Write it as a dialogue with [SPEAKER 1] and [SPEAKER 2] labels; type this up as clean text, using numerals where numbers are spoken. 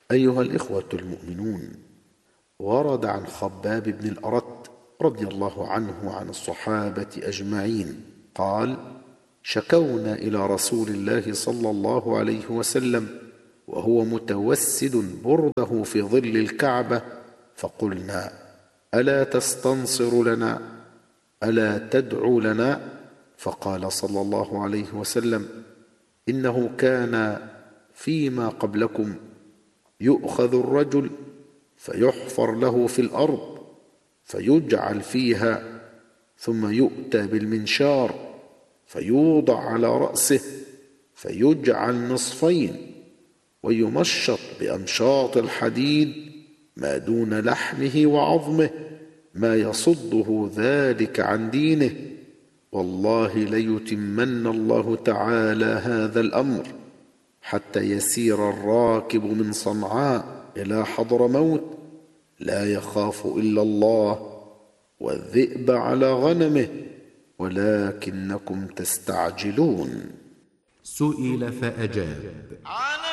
[SPEAKER 1] أيها الإخوة المؤمنون، ورد عن خباب بن الأرت رضي الله عنه عن الصحابة أجمعين قال: شكونا إلى رسول الله صلى الله عليه وسلم وهو متوسد برده في ظل الكعبة، فقلنا: ألا تستنصر لنا؟ ألا تدعو لنا؟ فقال صلى الله عليه وسلم: إنه كان فيما قبلكم يؤخذ الرجل فيحفر له في الأرض فيجعل فيها، ثم يؤتى بالمنشار فيوضع على رأسه فيجعل نصفين، ويمشط بأمشاط الحديد ما دون لحمه وعظمه، ما يصده ذلك عن دينه. والله ليتمن الله تعالى هذا الأمر حتى يسير الراكب من صنعاء إلى حضرموت لا يخاف إلا الله والذئب على غنمه، ولكنكم تستعجلون.
[SPEAKER 2] سئل فأجاب: